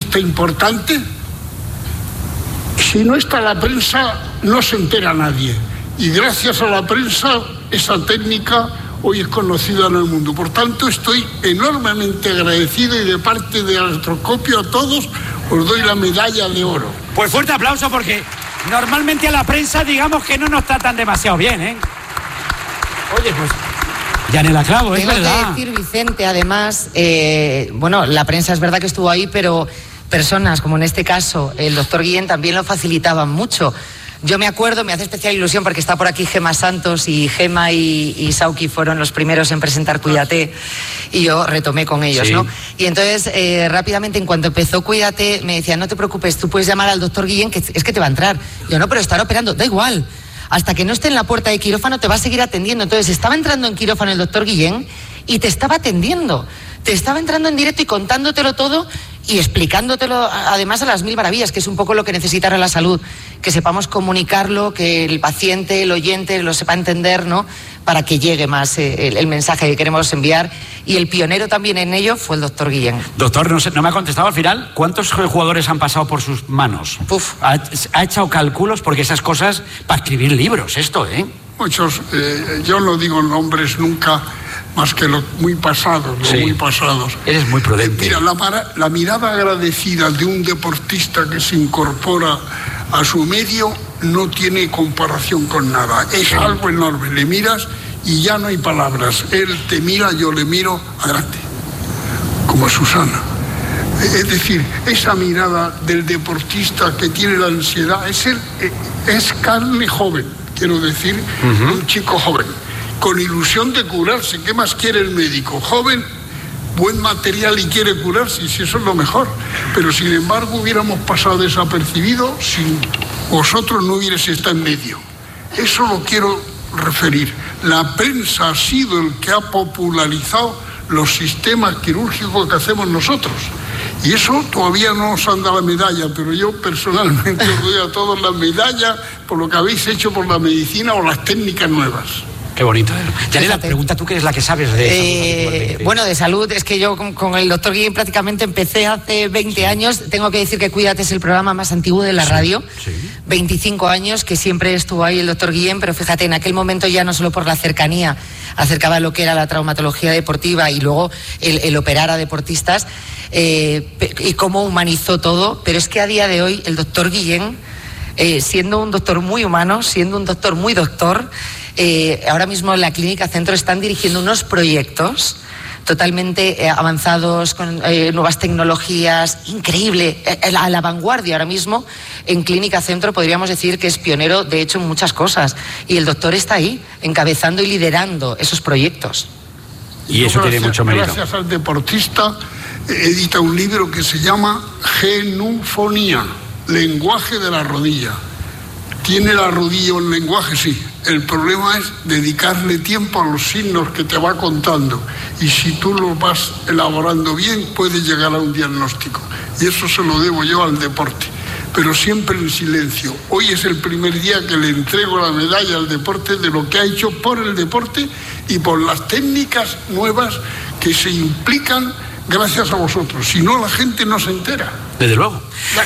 deportista importante, si no está la prensa, no se entera nadie. Y gracias a la prensa, esa técnica hoy es conocida en el mundo. Por tanto, estoy enormemente agradecido y de parte de Artroscopio a todos os doy la medalla de oro. Pues fuerte aplauso, porque normalmente a la prensa digamos que no nos tratan demasiado bien, ¿eh? Oye, pues... Yanela Clavo, es verdad. Tengo que decir, Vicente, además, bueno, la prensa es verdad que estuvo ahí, pero personas, como en este caso el doctor Guillén, también lo facilitaban mucho. Yo me acuerdo, me hace especial ilusión porque está por aquí Gema Santos, y Gema y Sauki fueron los primeros en presentar Cuídate, y yo retomé con ellos, sí, ¿no? Y entonces, rápidamente, en cuanto empezó Cuídate, me decían, no te preocupes, tú puedes llamar al doctor Guillén, que es que te va a entrar. Yo, no, pero estará operando, da igual. Hasta que no esté en la puerta de quirófano te va a seguir atendiendo. Entonces estaba entrando en quirófano el doctor Guillén y te estaba atendiendo. Te estaba entrando en directo y contándotelo todo y explicándotelo además a las mil maravillas, que es un poco lo que necesita ahora la salud. Que sepamos comunicarlo, que el paciente, el oyente lo sepa entender, ¿no? Para que llegue más el mensaje que queremos enviar. Y el pionero también en ello fue el doctor Guillén. Doctor, no me ha contestado al final. ¿Cuántos jugadores han pasado por sus manos? Puf. ¿Ha echado cálculos? Porque esas cosas, para escribir libros, esto, ¿eh? Muchos, yo no digo nombres nunca, más que los muy pasados, los muy pasados. Eres muy prudente. Mira, la mirada agradecida de un deportista que se incorpora a su medio no tiene comparación con nada. Es algo enorme. Le miras y ya no hay palabras. Él te mira, yo le miro, adelante. Como a Susana. Es decir, esa mirada del deportista que tiene la ansiedad, es carne joven, quiero decir, un chico joven, con ilusión de curarse. ¿Qué más quiere el médico? Joven, buen material y quiere curarse, y si eso es lo mejor. Pero sin embargo hubiéramos pasado desapercibido si vosotros no hubierais estado en medio. Eso lo quiero referir. La prensa ha sido el que ha popularizado los sistemas quirúrgicos que hacemos nosotros. Y eso todavía no os han dado la medalla, pero yo personalmente os doy a todos la medalla por lo que habéis hecho por la medicina o las técnicas nuevas. Qué bonito. Yanela, pregunta tú, que eres la que sabes de eso. Bueno, de salud, es que yo con el doctor Guillén prácticamente empecé hace 20 años. Tengo que decir que Cuídate es el programa más antiguo de la radio. 25 años que siempre estuvo ahí el doctor Guillén, pero fíjate, en aquel momento ya no solo por la cercanía acercaba lo que era la traumatología deportiva y luego el operar a deportistas, y cómo humanizó todo, pero es que a día de hoy el doctor Guillén, siendo un doctor muy humano, siendo un doctor muy doctor, ahora mismo en la Clínica Centro están dirigiendo unos proyectos totalmente avanzados, con nuevas tecnologías, increíble, a la vanguardia ahora mismo. En Clínica Centro podríamos decir que es pionero, de hecho, en muchas cosas. Y el doctor está ahí, encabezando y liderando esos proyectos. Y eso tiene mucho mérito. Gracias al deportista, edita un libro que se llama Genufonía, lenguaje de la rodilla. ¿Tiene la rodilla un lenguaje? Sí. El problema es dedicarle tiempo a los signos que te va contando. Y si tú lo vas elaborando bien, puedes llegar a un diagnóstico. Y eso se lo debo yo al deporte. Pero siempre en silencio. Hoy es el primer día que le entrego la medalla al deporte de lo que ha hecho por el deporte y por las técnicas nuevas que se implican gracias a vosotros. Si no, la gente no se entera. Desde luego.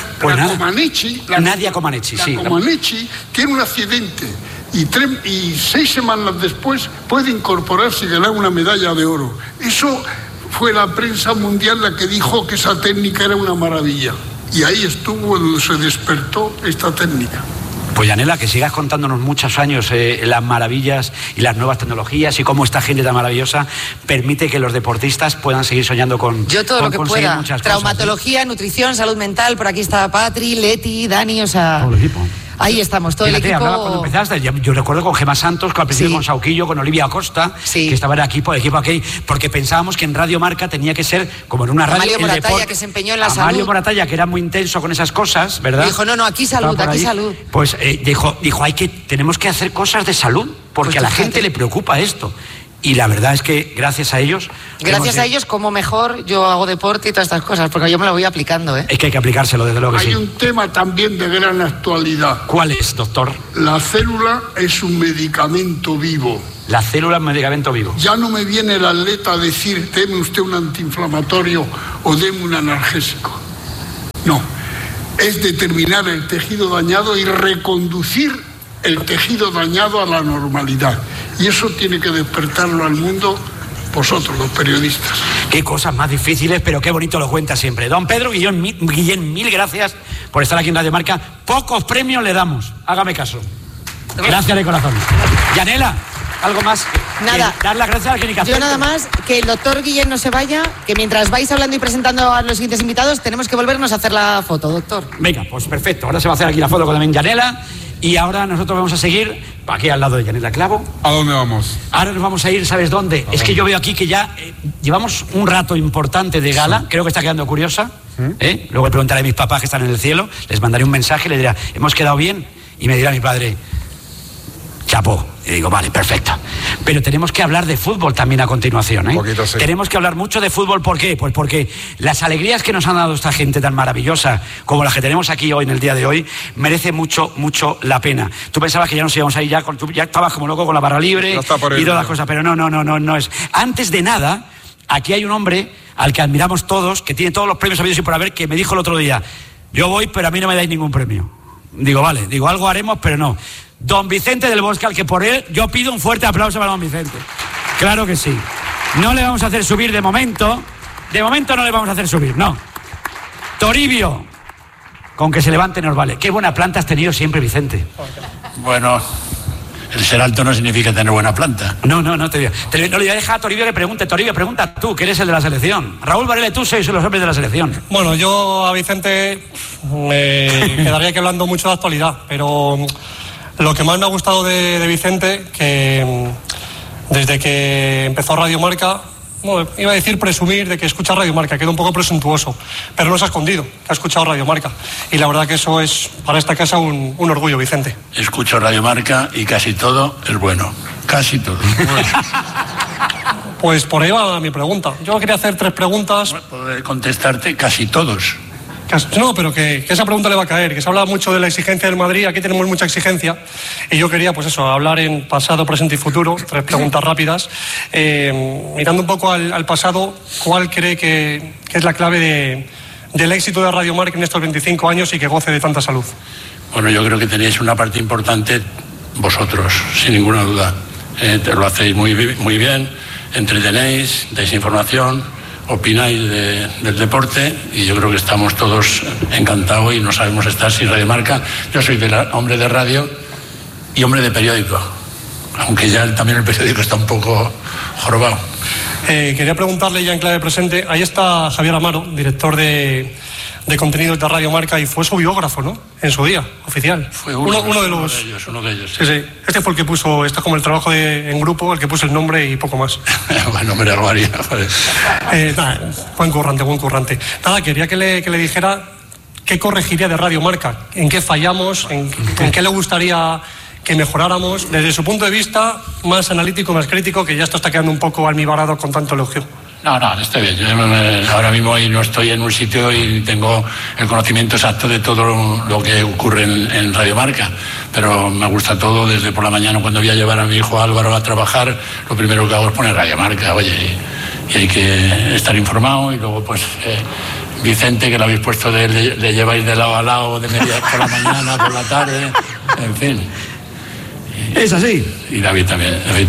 Nadia Comaneci tiene un accidente y 6 semanas después puede incorporarse y ganar una medalla de oro. Eso fue la prensa mundial la que dijo que esa técnica era una maravilla. Y ahí estuvo donde se despertó esta técnica. Pues Yanela, que sigas contándonos muchos años las maravillas y las nuevas tecnologías y cómo esta gente tan maravillosa permite que los deportistas puedan seguir soñando con yo todo con lo que pueda. Muchas traumatología, cosas, nutrición, salud mental. Por aquí está Patri, Leti, Dani, o sea... Todo el equipo. Ahí estamos, todo Fíjate, el equipo. Cuando empezaste, yo recuerdo con Gema Santos, al principio con Sauquillo, con Olivia Acosta, que estaba en el equipo aquí, porque pensábamos que en Radio Marca tenía que ser como en una radio. Amalio Moratalla, que se empeñó en la salud. Amalio Moratalla, que era muy intenso con esas cosas, ¿verdad? Dijo, no, aquí salud, aquí salud. Pues dijo, tenemos que hacer cosas de salud, porque pues a la gente le preocupa esto. Y la verdad es que gracias a ellos... Gracias a ellos, como mejor yo hago deporte y todas estas cosas, porque yo me lo voy aplicando, ¿eh? Es que hay que aplicárselo, desde luego que sí. Hay un tema también de gran actualidad. ¿Cuál es, doctor? La célula es un medicamento vivo. La célula es un medicamento vivo. Ya no me viene el atleta a decir, deme usted un antiinflamatorio o deme un analgésico. No, es determinar el tejido dañado y reconducir el tejido dañado a la normalidad. Y eso tiene que despertarlo al mundo vosotros, los periodistas. Qué cosas más difíciles, pero qué bonito lo cuenta siempre. Don Pedro Guillén, mil gracias por estar aquí en Radio Marca. Pocos premios le damos, hágame caso. Gracias de corazón. Yanela, ¿algo más? Nada. Dar las gracias a Clínica Yo nada más, que el doctor Guillén no se vaya, que mientras vais hablando y presentando a los siguientes invitados, tenemos que volvernos a hacer la foto, doctor. Venga, pues perfecto. Ahora se va a hacer aquí la foto con también Yanela. Y ahora nosotros vamos a seguir aquí al lado de Yanela Clavo. ¿A dónde vamos? Ahora nos vamos a ir, ¿sabes dónde? Es que yo veo aquí que ya llevamos un rato importante de gala. Sí. Creo que está quedando curiosa. Luego le preguntaré a mis papás que están en el cielo. Les mandaré un mensaje y les dirá, ¿hemos quedado bien? Y me dirá mi padre, chapó. Y digo, vale, perfecto. Pero tenemos que hablar de fútbol también a continuación, ¿eh? Poquito, sí. Tenemos que hablar mucho de fútbol. ¿Por qué? Pues porque las alegrías que nos han dado esta gente tan maravillosa como las que tenemos aquí hoy, en el día de hoy, merece mucho, mucho la pena. Tú pensabas que ya nos íbamos a ir, tú ya estabas como loco con la barra libre y todas las cosas, pero no es. Antes de nada, aquí hay un hombre al que admiramos todos, que tiene todos los premios habidos y por haber, que me dijo el otro día, yo voy, pero a mí no me dais ningún premio. Digo, vale, algo haremos, pero no. Don Vicente del Bosque, al que por él yo pido un fuerte aplauso para don Vicente. Claro que sí. No le vamos a hacer subir de momento no le vamos a hacer subir, no. Toribio, con que se levante nos vale. Qué buena planta has tenido siempre, Vicente. Bueno, el ser alto no significa tener buena planta. No te digo. No le voy a dejar a Toribio que pregunte. Toribio, pregunta tú, que eres el de la selección. Raúl Varela y tú sois los hombres de la selección. Bueno, yo a Vicente me quedaría aquí hablando mucho de actualidad, pero lo que más me ha gustado de Vicente, que desde que empezó Radio Marca, bueno, iba a decir presumir de que escucha Radio Marca, queda un poco presuntuoso, pero no se ha escondido, que ha escuchado Radio Marca. Y la verdad que eso es para esta casa un orgullo, Vicente. Escucho Radio Marca y casi todo es bueno. Casi todo. Pues por ahí va mi pregunta. Yo quería hacer 3 preguntas. Poder contestarte casi todos. No, pero que esa pregunta le va a caer, que se habla mucho de la exigencia del Madrid, aquí tenemos mucha exigencia, y yo quería, pues eso, hablar en pasado, presente y futuro, 3 preguntas rápidas. Mirando un poco al pasado, ¿cuál cree que es la clave del éxito de Radio Marca en estos 25 años y que goce de tanta salud? Bueno, yo creo que tenéis una parte importante vosotros, sin ninguna duda. Lo hacéis muy bien, entretenéis, dais información, opináis del deporte, y yo creo que estamos todos encantados y no sabemos estar sin Radio Marca. Yo soy hombre de radio y hombre de periódico, aunque ya también el periódico está un poco jorobado. Quería preguntarle ya en clave presente, ahí está Javier Amaro, director de contenidos de Radio Marca, y fue su biógrafo, ¿no? En su día, oficial. Fue uno de ellos. Sí. Este fue el que puso, esto es como el trabajo en grupo, el que puso el nombre y poco más. Bueno, me largaría. Buen currante. Nada, quería que le dijera qué corregiría de Radio Marca, en qué fallamos, en qué le gustaría que mejoráramos, desde su punto de vista más analítico, más crítico, que ya esto está quedando un poco almibarado con tanto elogio. No, está bien. Yo ahora mismo no estoy en un sitio y tengo el conocimiento exacto de todo lo que ocurre en Radio Marca, pero me gusta todo. Desde por la mañana, cuando voy a llevar a mi hijo Álvaro a trabajar, lo primero que hago es poner Radio Marca, oye, y hay que estar informado. Y luego pues Vicente, que lo habéis puesto, le lleváis de lado a lado, de media por la mañana, por la tarde, en fin. Es así. Y David también. David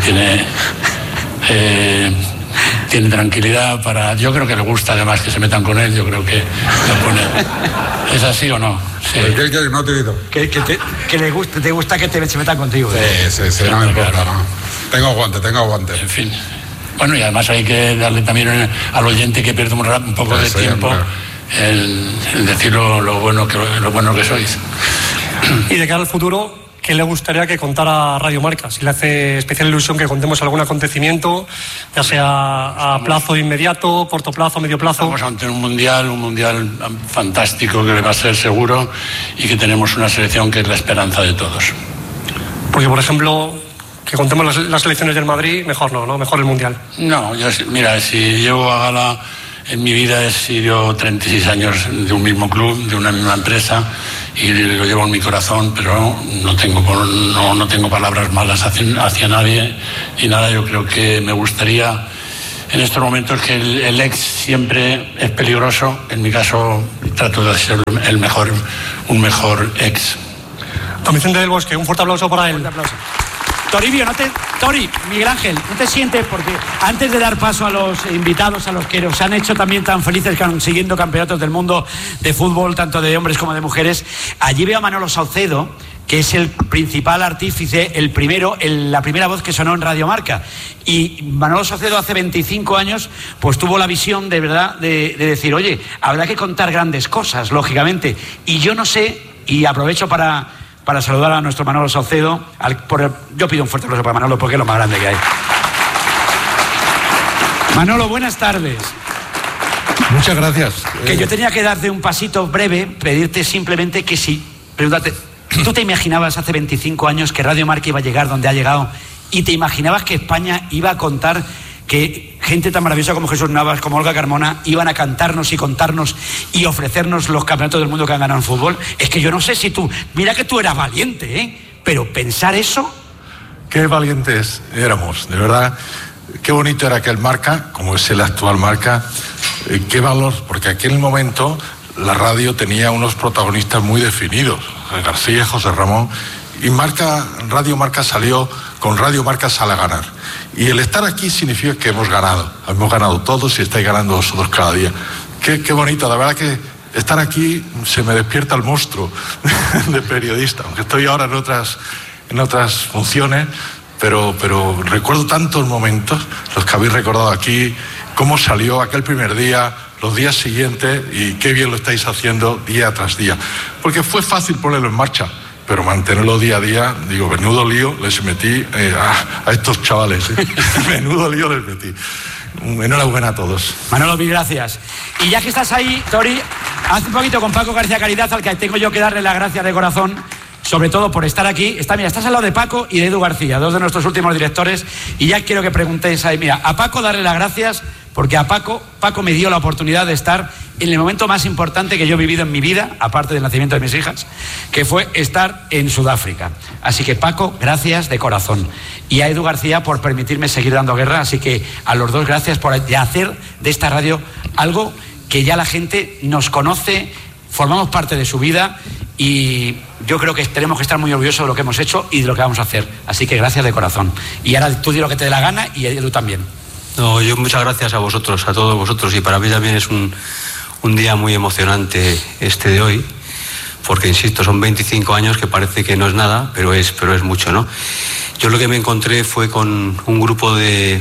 tiene tranquilidad para... Yo creo que le gusta además que se metan con él. Yo creo que lo pone... ¿Es así o no? Sí. ¿Qué no te he oído? Que te gusta que se metan contigo. Sí, no me importa, no. Tengo aguante. En fin. Bueno, y además hay que darle también al oyente que pierde un poco de tiempo el decir lo bueno que sois. Y de cara al futuro, ¿qué le gustaría que contara Radio Marca? Si le hace especial ilusión que contemos algún acontecimiento, ya sea a plazo inmediato, corto plazo, medio plazo. Vamos a tener un mundial fantástico que va a ser seguro, y que tenemos una selección que es la esperanza de todos. Porque, por ejemplo, que contemos las selecciones del Madrid, mejor no, mejor el mundial. No, mira, si llevo a gala en mi vida, he sido 36 años de un mismo club, de una misma empresa, y lo llevo en mi corazón, pero no tengo palabras malas hacia nadie y nada. Yo creo que me gustaría en estos momentos que el ex siempre es peligroso. En mi caso trato de ser un mejor ex. Don Vicente del Bosque, un fuerte aplauso para él. Un fuerte aplauso. Toribio, Miguel Ángel, no te sientes, porque antes de dar paso a los invitados, a los que nos han hecho también tan felices consiguiendo campeonatos del mundo de fútbol, tanto de hombres como de mujeres, allí veo a Manolo Saucedo, que es el principal artífice, la primera voz que sonó en Radio Marca. Y Manolo Saucedo hace 25 años pues tuvo la visión de verdad de decir, oye, habrá que contar grandes cosas, lógicamente. Y yo no sé, y aprovecho para saludar a nuestro Manolo Saucedo. Yo pido un fuerte aplauso para Manolo porque es lo más grande que hay. Manolo, buenas tardes. Muchas gracias. Que yo tenía que darte un pasito breve, pedirte simplemente que pregúntate, ¿tú te imaginabas hace 25 años que Radio Marca iba a llegar donde ha llegado? ¿Y te imaginabas que España iba a contar que gente tan maravillosa como Jesús Navas, como Olga Carmona, iban a cantarnos y contarnos y ofrecernos los campeonatos del mundo que han ganado en fútbol? Es que yo no sé si mira que tú eras valiente, ¿eh? Pero pensar eso... Qué valientes éramos, de verdad. Qué bonito era aquel Marca, como es el actual Marca. Qué valor, porque en aquel momento la radio tenía unos protagonistas muy definidos, García, José Ramón, y Radio Marca salió con Radio Marca sale a ganar. Y el estar aquí significa que hemos ganado todos y estáis ganando vosotros cada día. Qué bonito, la verdad que estar aquí se me despierta el monstruo de periodista, aunque estoy ahora en otras funciones, pero recuerdo tantos momentos, los que habéis recordado aquí, cómo salió aquel primer día, los días siguientes, y qué bien lo estáis haciendo día tras día. Porque fue fácil ponerlo en marcha, pero mantenerlo día a día, digo, menudo lío les metí a estos chavales. Menudo lío les metí. Enhorabuena a todos. Manolo, mil gracias. Y ya que estás ahí, Tori, haz un poquito con Paco García Caridad, al que tengo yo que darle las gracias de corazón, sobre todo por estar aquí. Estás al lado de Paco y de Edu García, dos de nuestros últimos directores, y ya quiero que preguntéis ahí. Mira, a Paco darle las gracias, porque a Paco me dio la oportunidad de estar en el momento más importante que yo he vivido en mi vida, aparte del nacimiento de mis hijas, que fue estar en Sudáfrica. Así que, Paco, gracias de corazón. Y a Edu García por permitirme seguir dando guerra. Así que a los dos, gracias por hacer de esta radio algo que ya la gente nos conoce, formamos parte de su vida, y yo creo que tenemos que estar muy orgullosos de lo que hemos hecho y de lo que vamos a hacer. Así que gracias de corazón. Y ahora tú di lo que te dé la gana, y Edu también. No, yo muchas gracias a vosotros, a todos vosotros, y para mí también es un día muy emocionante este de hoy, porque insisto, son 25 años que parece que no es nada, pero es mucho, ¿no? Yo lo que me encontré fue con un grupo de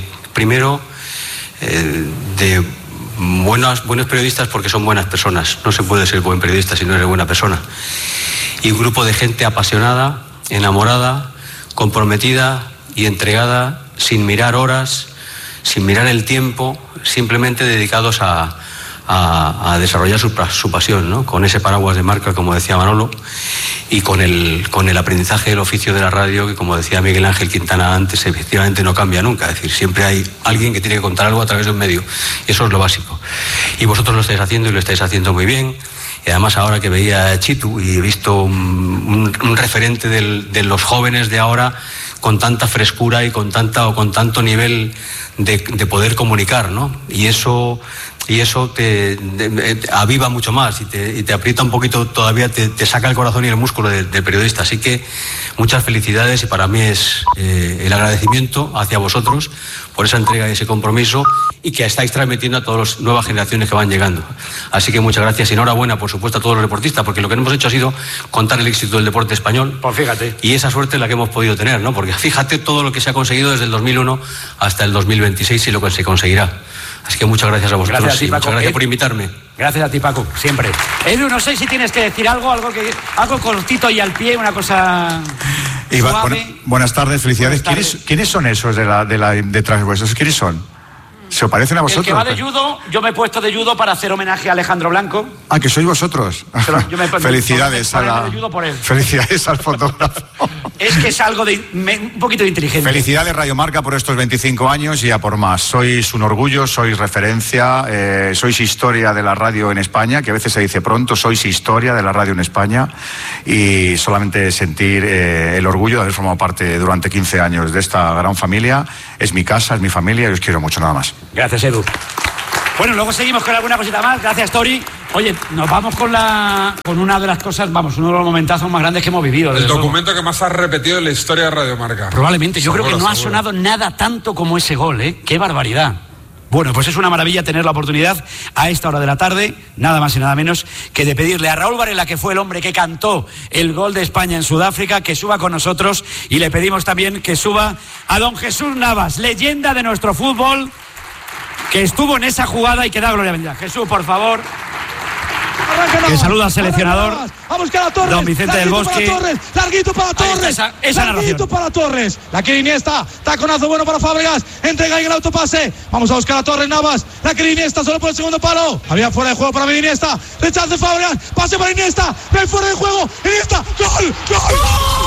buenos periodistas, porque son buenas personas. No se puede ser buen periodista si no eres buena persona. Y un grupo de gente apasionada, enamorada, comprometida y entregada, sin mirar horas, sin mirar el tiempo, simplemente dedicados a desarrollar su pasión, ¿no? Con ese paraguas de Marca, como decía Manolo, y con el aprendizaje del oficio de la radio, que, como decía Miguel Ángel Quintana antes, efectivamente no cambia nunca. Es decir, siempre hay alguien que tiene que contar algo a través de un medio, y eso es lo básico. Y vosotros lo estáis haciendo, y lo estáis haciendo muy bien. Y además, ahora que veía a Chitu y he visto un referente de los jóvenes de ahora, con tanta frescura y con tanto nivel de poder comunicar, ¿no? Y eso te aviva mucho más y te aprieta un poquito todavía, te saca el corazón y el músculo del periodista. Así que muchas felicidades, y para mí es el agradecimiento hacia vosotros por esa entrega y ese compromiso, y que estáis transmitiendo a todas las nuevas generaciones que van llegando. Así que muchas gracias y enhorabuena, por supuesto, a todos los deportistas, porque lo que hemos hecho ha sido contar el éxito del deporte español. Pues fíjate. Y esa suerte es la que hemos podido tener, ¿no? Porque fíjate todo lo que se ha conseguido desde el 2001 hasta el 2026 y lo que se conseguirá. Así que muchas gracias a vosotros. Gracias a ti, Paco. Muchas gracias por invitarme. Gracias a ti, Paco, siempre. Edu, no sé si tienes que decir algo cortito y al pie, una cosa suave. Buenas tardes, felicidades. Buenas tardes. ¿Quiénes son esos detrás de vuestros? ¿Quiénes son? ¿Se parecen a vosotros? El que va de judo, yo me he puesto de judo para hacer homenaje a Alejandro Blanco. Ah, que sois vosotros. Felicidades Felicidades al fotógrafo. Es que es algo un poquito de inteligencia. Felicidades, Radio Marca, por estos 25 años y a por más. Sois un orgullo, sois referencia, sois historia de la radio en España, que a veces se dice pronto, sois historia de la radio en España, y solamente sentir el orgullo de haber formado parte durante 15 años de esta gran familia es mi casa, es mi familia y os quiero mucho, nada más. Gracias, Edu. Bueno, luego seguimos con alguna cosita más. Gracias, Tori. Oye, nos vamos con una de las cosas, uno de los momentazos más grandes que hemos vivido. El documento que más ha repetido en la historia de Radio Marca. Probablemente. Yo creo que no ha sonado nada tanto como ese gol, ¿eh? ¡Qué barbaridad! Bueno, pues es una maravilla tener la oportunidad a esta hora de la tarde, nada más y nada menos, que de pedirle a Raúl Varela, que fue el hombre que cantó el gol de España en Sudáfrica, que suba con nosotros, y le pedimos también que suba a don Jesús Navas, leyenda de nuestro fútbol, que estuvo en esa jugada y que da gloria bendita. Jesús, por favor. Que saluda al seleccionador. A buscar a Torres. Don Vicente del Bosque. Larguito para Torres. Esa larguito para Torres. La quiere Iniesta. Taconazo bueno para Fábregas. Entrega ahí el autopase. Vamos a buscar a Torres Navas. La quiere Iniesta solo por el segundo palo. Había fuera de juego para Iniesta. Rechazo de Fábregas. Pase para Iniesta. Ven fuera de juego. Iniesta. ¡Gol! ¡Gol!